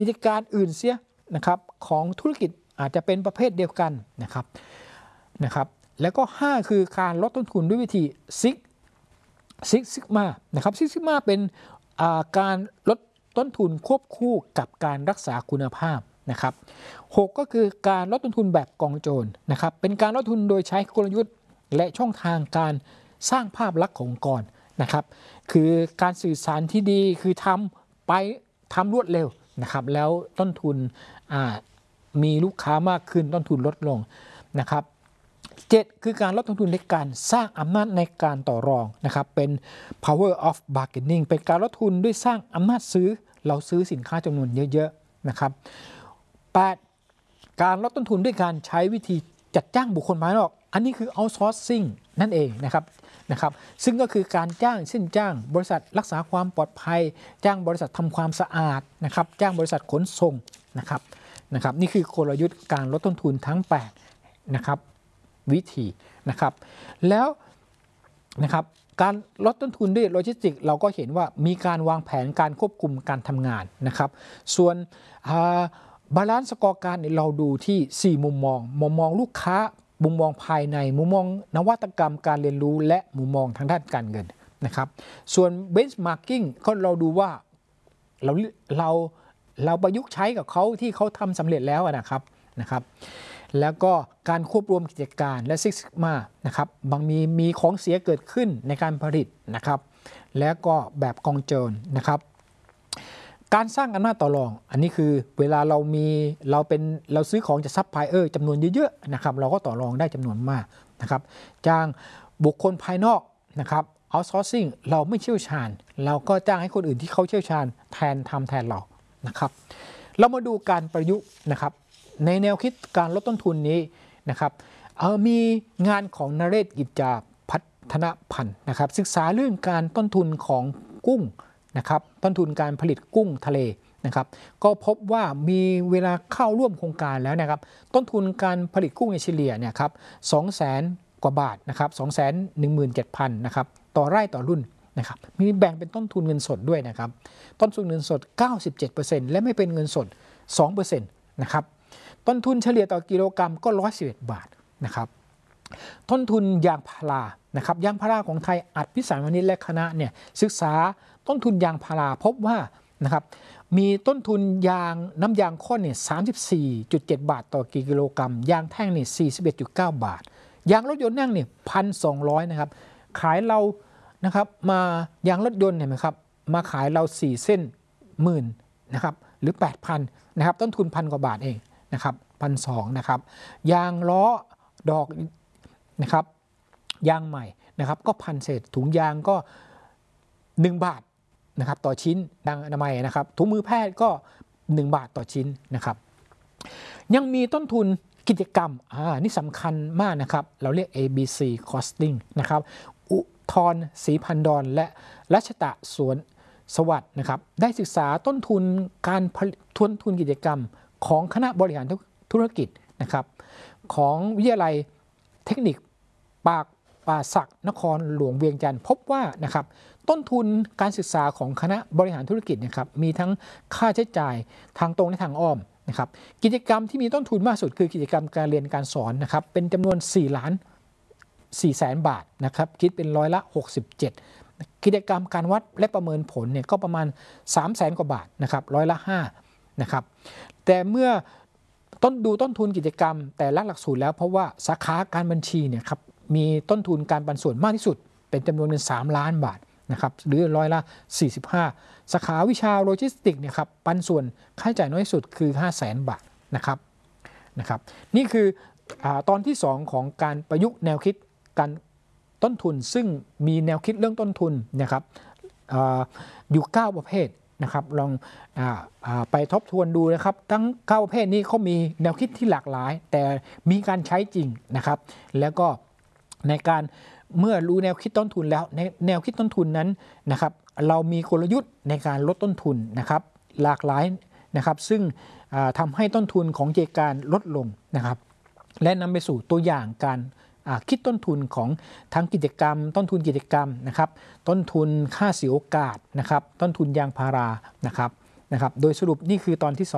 กิจการอื่นเสียนะครับของธุรกิจอาจจะเป็นประเภทเดียวกันนะครับแล้วก็5คือการลดต้นทุนด้วยวิธีซิกซิกมานะครับซิกซิกมาเป็นการลดต้นทุนควบคู่กับการรักษาคุณภาพนะครับ6ก็คือการลดต้นทุนแบบกองโจรนะครับเป็นการลดทุนโดยใช้กลยุทธ์และช่องทางการสร้างภาพลักษณ์ขององค์กรนะครับคือการสื่อสารที่ดีคือทำรวดเร็วนะครับแล้วต้นทุนมีลูกค้ามากขึ้นต้นทุนลดลงนะครับ7คือการลดต้นทุนในการสร้างอำนาจในการต่อรองนะครับเป็น power of bargaining เป็นการลดทุนด้วยสร้างอำนาจซื้อเราซื้อสินค้าจำนวนเยอะๆนะครับ8การลดต้นทุนด้วยการใช้วิธีจัดจ้างบุคคลภายนอกอันนี้คือ outsourcing นั่นเองนะครับซึ่งก็คือการจ้างบริษัทรักษาความปลอดภัยจ้างบริษัททำความสะอาดนะครับจ้างบริษัทขนส่งนะครับนี่คือกลยุทธ์การลดต้นทุนทั้ง8นะครับวิธีนะครับแล้วนะครับการลดต้นทุนด้วยโลจิสติกเราก็เห็นว่ามีการวางแผนการควบคุมการทำงานนะครับส่วนบาลานซ์สกอร์การเราดูที่4มุมมองลูกค้ามุมมองภายในมุมมองนวัตกรรมการเรียนรู้และมุมมองทางด้านการเงินนะครับส่วน benchmarking ก็เราดูว่าเราประยุกต์ใช้กับเขาที่เขาทำสำเร็จแล้วนะครับแล้วก็การควบรวมกิจการและซิกซิกมานะครับมีของเสียเกิดขึ้นในการผลิตนะครับแล้วก็แบบกองโจรนะครับการสร้างอำนาจต่อรองอันนี้คือเวลาเราซื้อของจากซัพพลายเออร์จำนวนเยอะๆนะครับเราก็ต่อรองได้จำนวนมากนะครับจ้างบุคคลภายนอกนะครับoutsourcing เราไม่เชี่ยวชาญเราก็จ้างให้คนอื่นที่เขาเชี่ยวชาญแทนเรานะครับเรามาดูการประยุกต์นะครับในแนวคิดการลดต้นทุนนี้นะครับมีงานของนเรศกิจจาพัฒนพันธ์นะครับศึกษาเรื่องการต้นทุนของกุ้งนะครับต้นทุนการผลิตกุ้งทะเลนะครับก็พบว่ามีเวลาเข้าร่วมโครงการแล้วนะครับต้นทุนการผลิตกุ้งเฉลี่ยเนี่ยครับ200,000 กว่าบาทนะครับ217,000นะครับต่อไร่ต่อรุ่นนะครับมีแบ่งเป็นต้นทุนเงินสดด้วยนะครับต้นทุนเงินสด 97% และไม่เป็นเงินสด 2% นะครับต้นทุนเฉลี่ยต่อกิโลกรัมก็111 บาทนะครับต้นทุนยางพารานะครับยางพาราของไทยอัดพิสารวณิชและคณะเนี่ยศึกษาต้นทุนยางพาราพบว่านะครับมีต้นทุนน้ำยางข้นเนี่ย 34.7 บาทต่อกิโลกรัมยางแท่งเนี่ย 41.9 บาทยางรถยนต์นั่งเนี่ย 1,200 นะครับขายเรานะครับมายางรถยนต์เห็นไหมครับมาขายเรา4 เส้นหมื่นนะครับหรือ 8,000 นะครับต้นทุน1,000 กว่าบาทเองนะครับ1,200 นะครับยางล้อดอกนะครับยางใหม่นะครับก็1,000 เศษถุงยางก็1 บาทนะครับต่อชิ้นยางอนามัยนะครับถุงมือแพทย์ก็1 บาทต่อชิ้นนะครับยังมีต้นทุนกิจกรรมนี่สำคัญมากนะครับเราเรียก ABC costing นะครับอุทรศรีพันดรและรัชตะสวนสวัสดิ์นะครับได้ศึกษาต้นทุนการทุนกิจกรรมของคณะบริหารธุรกิจนะครับของวิทยาลัยเทคนิคป่าสักนครหลวงเวียงจันทร์พบว่านะครับต้นทุนการศึกษาของคณะบริหารธุรกิจนะครับมีทั้งค่าใช้จ่ายทางตรงและทางอ้อมนะครับกิจกรรมที่มีต้นทุนมากสุดคือกิจกรรมการเรียนการสอนนะครับเป็นจำนวน4,400,000 บาทนะครับคิดเป็น67%กิจกรรมการวัดและประเมินผลเนี่ยก็ประมาณ300,000 กว่าบาทนะครับ5%นะครับแต่เมื่อดูต้นทุนกิจกรรมแต่ละหลักสูตรแล้วเพราะว่าสาขาการบัญชีเนี่ยครับมีต้นทุนการปันส่วนมากที่สุดเป็นจำนวนเงิน3 ล้านบาทนะครับหรือ45%สาขาวิชาโลจิสติกเนี่ยครับปันส่วนค่าใช้จ่ายน้อยที่สุดคือ 500,000 บาทนะครับนี่คือตอนที่2ของการประยุกต์แนวคิดการต้นทุนซึ่งมีแนวคิดเรื่องต้นทุนนะครับอยู่9 ประเภทนะครับลองไปทบทวนดูนะครับทั้ง9 ประเภทนี้เขามีแนวคิดที่หลากหลายแต่มีการใช้จริงนะครับแล้วก็ในการเมื่อรู้แนวคิดต้นทุนแล้วในแนวคิดต้นทุนนั้นนะครับเรามีกลยุทธ์ในการลดต้นทุนนะครับหลากหลายนะครับซึ่งทำให้ต้นทุนของกิจการลดลงนะครับและนำไปสู่ตัวอย่างการคิดต้นทุนของทั้งกิจกรรมต้นทุนกิจกรรมนะครับต้นทุนค่าเสียโอกาสนะครับต้นทุนยางพารานะครับโดยสรุปนี่คือตอนที่2